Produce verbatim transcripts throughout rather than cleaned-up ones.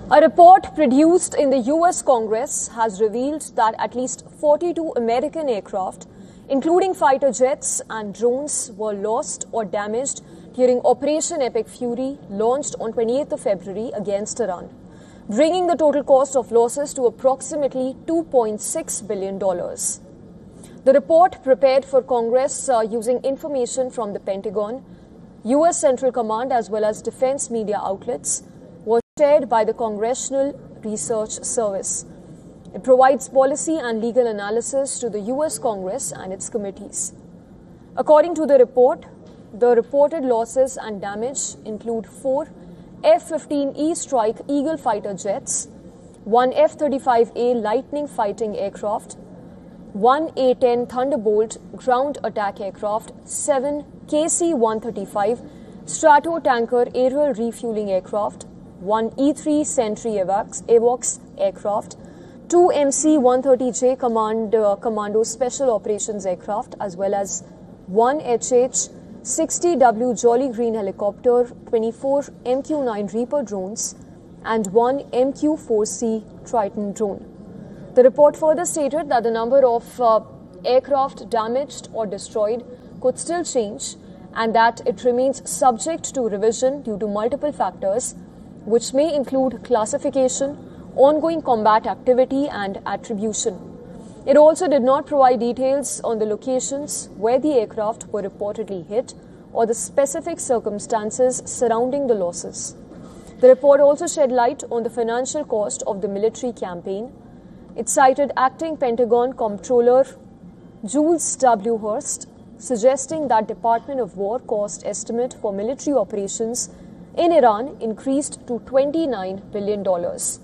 A report produced in the U S Congress has revealed that at least forty-two American aircraft, including fighter jets and drones, were lost or damaged during Operation Epic Fury launched on twenty-eighth of February against Iran, bringing the total cost of losses to approximately two point six billion dollars. The report, prepared for Congress uh, using information from the Pentagon, U S Central Command as well as defense media outlets, was shared by the Congressional Research Service. It provides policy and legal analysis to the U S Congress and its committees. According to the report, the reported losses and damage include four F fifteen E Strike Eagle fighter jets, one F thirty-five A Lightning fighting aircraft, one A ten Thunderbolt ground attack aircraft, seven K C one thirty-five Stratotanker aerial refueling aircraft, one E three Sentry AWACS, AWACS aircraft, two M C one thirty J Command, uh, Commando Special Operations aircraft, as well as one H H sixty W Jolly Green helicopter, twenty-four M Q nine Reaper drones, and one M Q four C Triton drone. The report further stated that the number of uh, aircraft damaged or destroyed could still change and that it remains subject to revision due to multiple factors, which may include classification, ongoing combat activity, and attribution. It also did not provide details on the locations where the aircraft were reportedly hit or the specific circumstances surrounding the losses. The report also shed light on the financial cost of the military campaign. It cited acting Pentagon Comptroller Jules W. Hurst, suggesting that Department of War cost estimate for military operations in Iran increased to twenty-nine billion dollars.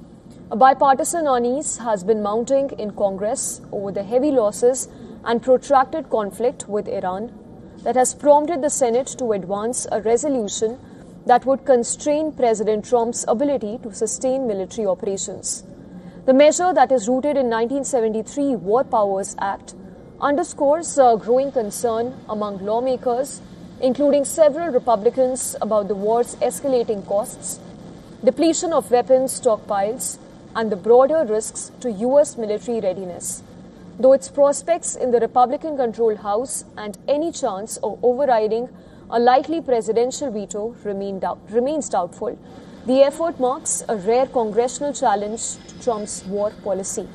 A bipartisan unease has been mounting in Congress over the heavy losses and protracted conflict with Iran that has prompted the Senate to advance a resolution that would constrain President Trump's ability to sustain military operations. The measure, that is rooted in nineteen seventy-three War Powers Act, underscores a growing concern among lawmakers, including several Republicans, about the war's escalating costs, depletion of weapons stockpiles, and the broader risks to U S military readiness, though its prospects in the Republican-controlled House and any chance of overriding a likely presidential veto remain doubt, remains doubtful. The effort marks a rare congressional challenge to Trump's war policy.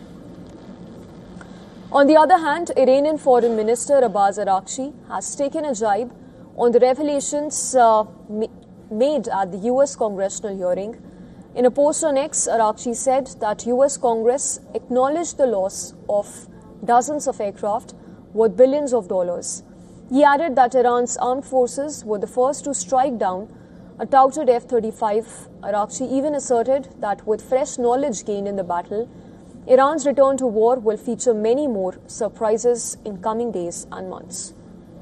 On the other hand, Iranian Foreign Minister Abbas Araghchi has taken a jibe on the revelations uh, made at the U S congressional hearing. In a post on X, Araghchi said that U S Congress acknowledged the loss of dozens of aircraft worth billions of dollars. He added that Iran's armed forces were the first to strike down a touted F thirty-five. Araghchi even asserted that with fresh knowledge gained in the battle, Iran's return to war will feature many more surprises in coming days and months.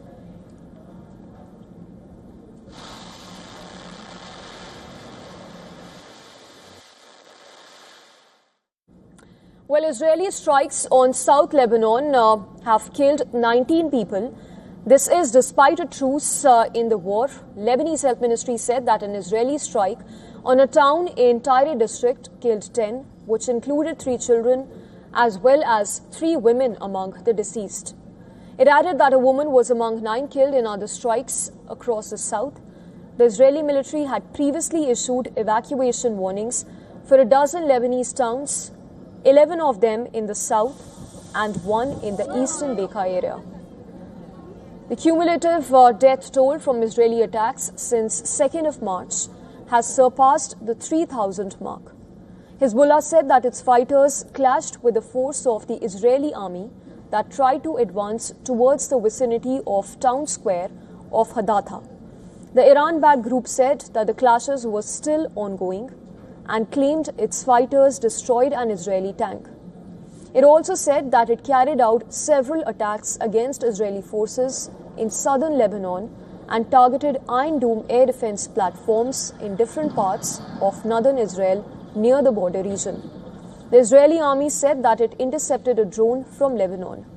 Well, Israeli strikes on South Lebanon uh, have killed nineteen people. This is despite a truce uh, in the war. Lebanese Health Ministry said that an Israeli strike on a town in Tyre district killed ten, which included three children as well as three women among the deceased. It added that a woman was among nine killed in other strikes across the south. The Israeli military had previously issued evacuation warnings for a dozen Lebanese towns, eleven of them in the south and one in the eastern Bekaa area. The cumulative uh, death toll from Israeli attacks since second of March has surpassed the three thousand mark. Hezbollah said that its fighters clashed with the force of the Israeli army that tried to advance towards the vicinity of town square of Hadassah. The Iran-backed group said that the clashes were still ongoing and claimed its fighters destroyed an Israeli tank. It also said that it carried out several attacks against Israeli forces in southern Lebanon and targeted Iron Dome air defense platforms in different parts of northern Israel near the border region. The Israeli army said that it intercepted a drone from Lebanon.